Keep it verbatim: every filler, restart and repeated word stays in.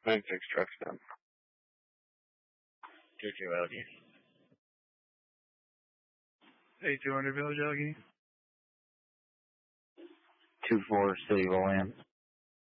nine six trucks down. two two L G. eight two hundred Village L G. two four City Vol Am.